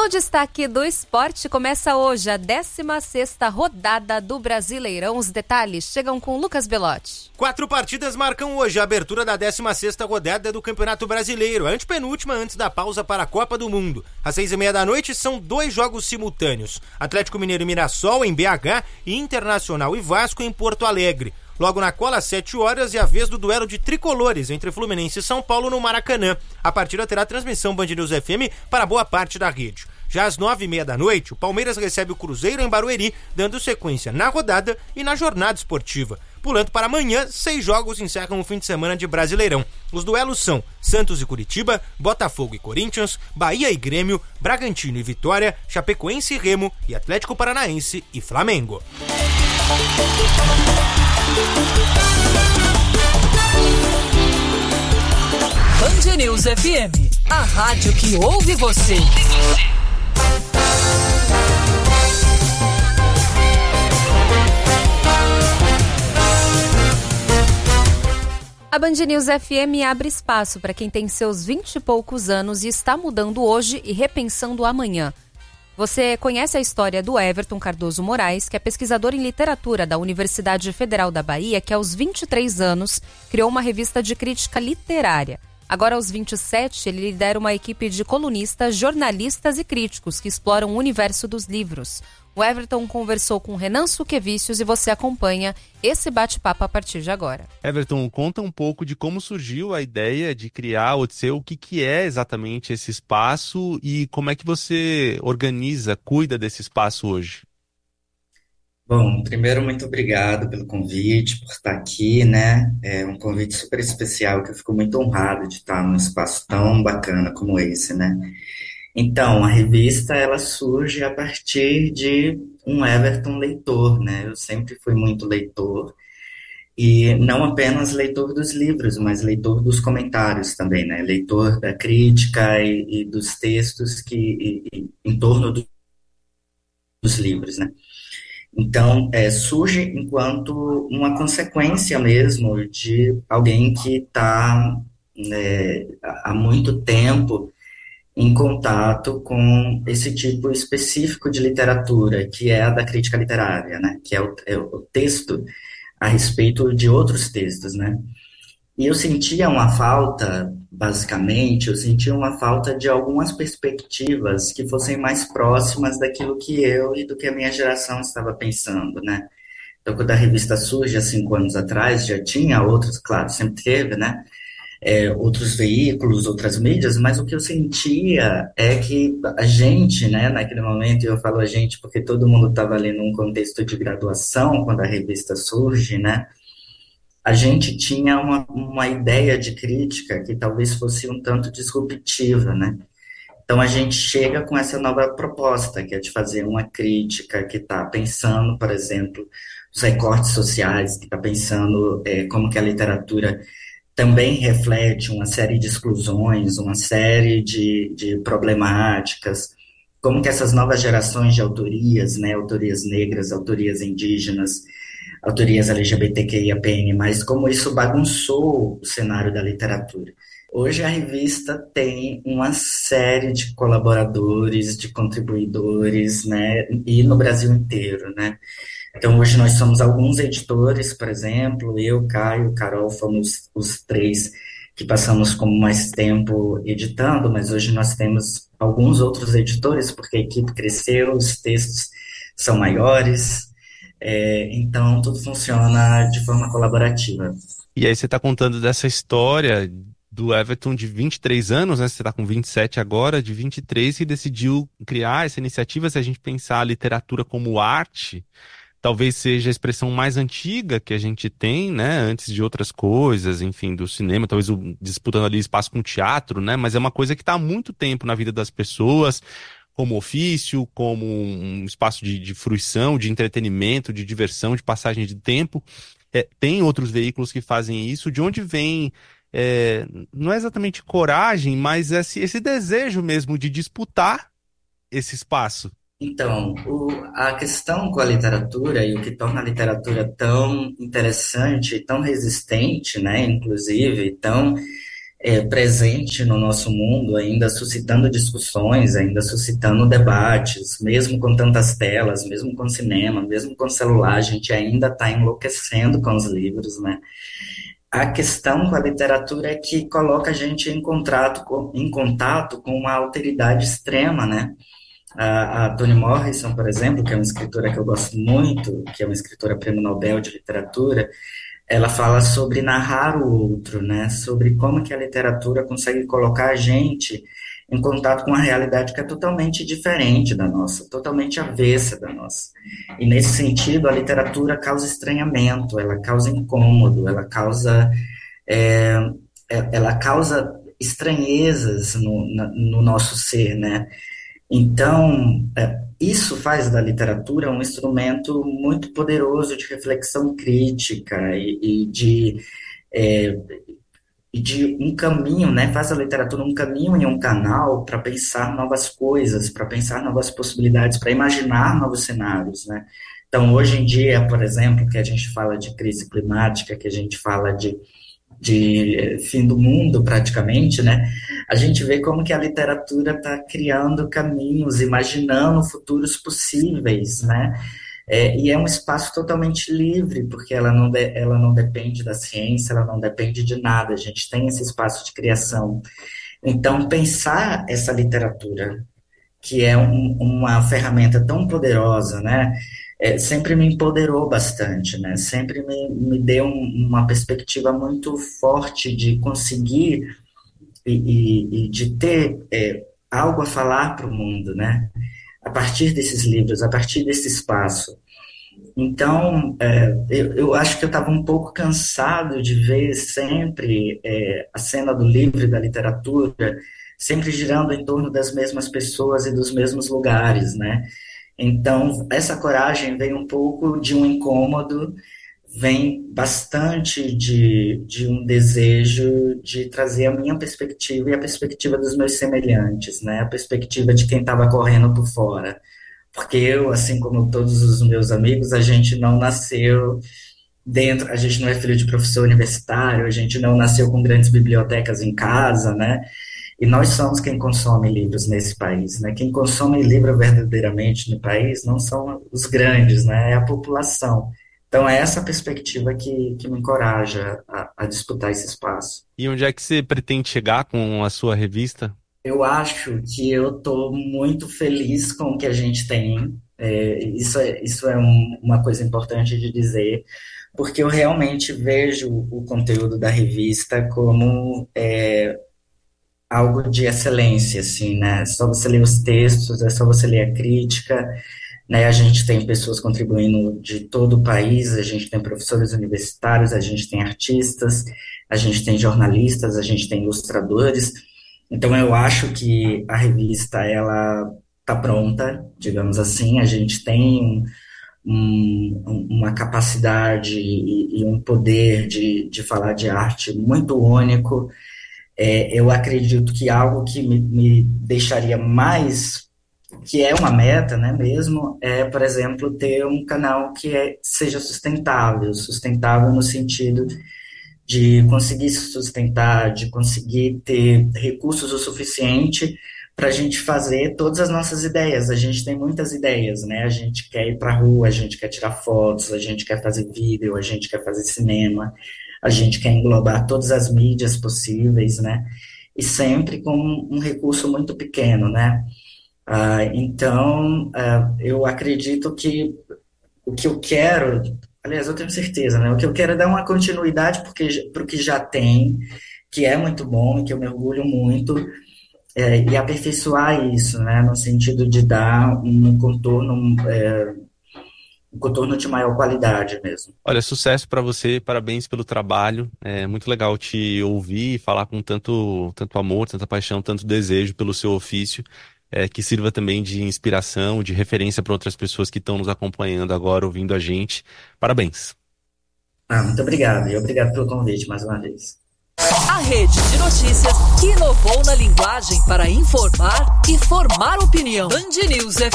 No destaque do esporte, começa hoje a 16ª rodada do Brasileirão. Os detalhes chegam com Lucas Belotti. 4 partidas marcam hoje a abertura da 16ª rodada do Campeonato Brasileiro, a antepenúltima antes da pausa para a Copa do Mundo. Às 6h30 são 2 jogos simultâneos: Atlético Mineiro e Mirassol em BH e Internacional e Vasco em Porto Alegre. Logo na cola, às 7h, é a vez do duelo de tricolores entre Fluminense e São Paulo no Maracanã. A partida terá transmissão Band News FM para boa parte da rede. Já às 9h30, o Palmeiras recebe o Cruzeiro em Barueri, dando sequência na rodada e na jornada esportiva. Pulando para amanhã, 6 jogos encerram o fim de semana de Brasileirão. Os duelos são Santos e Curitiba, Botafogo e Corinthians, Bahia e Grêmio, Bragantino e Vitória, Chapecoense e Remo e Atlético Paranaense e Flamengo. Band News FM, a rádio que ouve você. A Band News FM abre espaço para quem tem seus 20 e poucos anos e está mudando hoje e repensando amanhã. Você conhece a história do Everton Cardoso Moraes, que é pesquisador em literatura da Universidade Federal da Bahia, que aos 23 anos criou uma revista de crítica literária. Agora, aos 27, ele lidera uma equipe de colunistas, jornalistas e críticos que exploram o universo dos livros. O Everton conversou com Renan Suquevicius e você acompanha esse bate-papo a partir de agora. Everton, conta um pouco de como surgiu a ideia de criar a Odisseu, o que é exatamente esse espaço e como é que você organiza, cuida desse espaço hoje. Bom, primeiro, muito obrigado pelo convite, por estar aqui, né? É um convite super especial, que eu fico muito honrado de estar num espaço tão bacana como esse, né? Então, a revista, ela surge a partir de um Everton leitor, né? Eu sempre fui muito leitor, e não apenas leitor dos livros, mas leitor dos comentários também, né? Leitor da crítica e dos textos em torno dos livros, né? Então, surge enquanto uma consequência mesmo de alguém que está há muito tempo em contato com esse tipo específico de literatura, que é a da crítica literária, né? Que é o texto a respeito de outros textos, né? E eu sentia uma falta, basicamente, de algumas perspectivas que fossem mais próximas daquilo que eu e do que a minha geração estava pensando, né? Então, quando a revista surge, há 5 anos atrás, já tinha outros, claro, sempre teve, né? Outros veículos, outras mídias, mas o que eu sentia é que a gente, né, naquele momento, e eu falo a gente porque todo mundo estava ali num contexto de graduação, quando a revista surge, né? A gente tinha uma ideia de crítica que talvez fosse um tanto disruptiva, né? Então a gente chega com essa nova proposta, que é de fazer uma crítica que está pensando, por exemplo, os recortes sociais, que está pensando como que a literatura também reflete uma série de exclusões, uma série de problemáticas, como que essas novas gerações de autorias, né, autorias negras, autorias indígenas, autorias LGBTQIAPN+, como isso bagunçou o cenário da literatura. Hoje a revista tem uma série de colaboradores, de contribuidores, né, e no Brasil inteiro, né. Então hoje nós somos alguns editores, por exemplo, eu, Caio, Carol, fomos os 3 que passamos como mais tempo editando, mas hoje nós temos alguns outros editores, porque a equipe cresceu, os textos são maiores, então tudo funciona de forma colaborativa. E aí você está contando dessa história do Everton de 23 anos, né? Você está com 27 agora, de 23, que decidiu criar essa iniciativa. Se a gente pensar a literatura como arte, talvez seja a expressão mais antiga que a gente tem, né? Antes de outras coisas, enfim, do cinema, talvez disputando ali espaço com o teatro, né? Mas é uma coisa que está há muito tempo na vida das pessoas, como ofício, como um espaço de fruição, de entretenimento, de diversão, de passagem de tempo. Tem outros veículos que fazem isso. De onde vem, não é exatamente coragem, mas esse desejo mesmo de disputar esse espaço? Então, a questão com a literatura e o que torna a literatura tão interessante, tão resistente, né, inclusive, tão presente no nosso mundo, ainda suscitando discussões, ainda suscitando debates, mesmo com tantas telas, mesmo com cinema, mesmo com celular, a gente ainda está enlouquecendo com os livros, né? A questão com a literatura é que coloca a gente em contato com uma alteridade extrema, né? A Toni Morrison, por exemplo, que é uma escritora que eu gosto muito, que é uma escritora prêmio Nobel de literatura, ela fala sobre narrar o outro, né? Sobre como que a literatura consegue colocar a gente em contato com uma realidade que é totalmente diferente da nossa, totalmente avessa da nossa. E nesse sentido, a literatura causa estranhamento, ela causa incômodo, ela causa estranhezas no nosso ser, né? Então, isso faz da literatura um instrumento muito poderoso de reflexão crítica e de um caminho, né? Faz a literatura um caminho e um canal para pensar novas coisas, para pensar novas possibilidades, para imaginar novos cenários, né? Então, hoje em dia, por exemplo, que a gente fala de crise climática, que a gente fala de fim do mundo, praticamente, né? A gente vê como que a literatura está criando caminhos, imaginando futuros possíveis, né? E é um espaço totalmente livre, porque ela não depende da ciência, ela não depende de nada, a gente tem esse espaço de criação. Então, pensar essa literatura, que é uma ferramenta tão poderosa, né? Sempre me empoderou bastante, né? Sempre me deu uma perspectiva muito forte de conseguir e de ter algo a falar para o mundo, né? A partir desses livros, a partir desse espaço. Então, eu acho que eu estava um pouco cansado de ver sempre a cena do livro e da literatura sempre girando em torno das mesmas pessoas e dos mesmos lugares, né? Então, essa coragem vem um pouco de um incômodo, vem bastante de um desejo de trazer a minha perspectiva e a perspectiva dos meus semelhantes, né? A perspectiva de quem estava correndo por fora. Porque eu, assim como todos os meus amigos, a gente não nasceu a gente não é filho de professor universitário, a gente não nasceu com grandes bibliotecas em casa, né? E nós somos quem consome livros nesse país, né? Quem consome livro verdadeiramente no país não são os grandes, né? É a população. Então é essa perspectiva que me encoraja a disputar esse espaço. E onde é que você pretende chegar com a sua revista? Eu acho que eu estou muito feliz com o que a gente tem. Isso é uma coisa importante de dizer, porque eu realmente vejo o conteúdo da revista como algo de excelência, assim, né? É só você ler os textos, é só você ler a crítica, né? A gente tem pessoas contribuindo de todo o país, a gente tem professores universitários, a gente tem artistas, a gente tem jornalistas, a gente tem ilustradores. Então, eu acho que a revista, ela está pronta, digamos assim, a gente tem uma capacidade e um poder de falar de arte muito único. Eu acredito que algo que me deixaria mais, que é uma meta, né, mesmo, por exemplo, ter um canal que seja sustentável no sentido de conseguir se sustentar, de conseguir ter recursos o suficiente para a gente fazer todas as nossas ideias. A gente tem muitas ideias, né? A gente quer ir para a rua, a gente quer tirar fotos, a gente quer fazer vídeo, a gente quer fazer cinema, a gente quer englobar todas as mídias possíveis, né? E sempre com um recurso muito pequeno, né? Então, eu acredito que o que eu quero, aliás, eu tenho certeza, né? O que eu quero é dar uma continuidade para o que já tem, que é muito bom e que eu me orgulho muito, e aperfeiçoar isso, né? No sentido de dar um contorno de maior qualidade mesmo. Olha, sucesso para você, parabéns pelo trabalho. É muito legal te ouvir e falar com tanto amor, tanta paixão, tanto desejo pelo seu ofício, que sirva também de inspiração, de referência para outras pessoas que estão nos acompanhando agora, ouvindo a gente. Parabéns. Muito obrigado, e obrigado pelo convite mais uma vez. A rede de notícias que inovou na linguagem para informar e formar opinião. Band News